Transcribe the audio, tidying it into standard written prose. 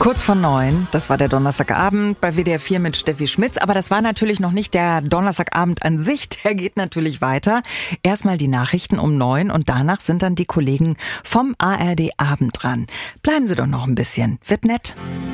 Kurz vor 9, das war der Donnerstagabend bei WDR 4 mit Steffi Schmitz. Aber das war natürlich noch nicht der Donnerstagabend an sich, der geht natürlich weiter. Erstmal die Nachrichten um 9 und danach sind dann die Kollegen vom ARD Abend dran. Bleiben Sie doch noch ein bisschen, wird nett.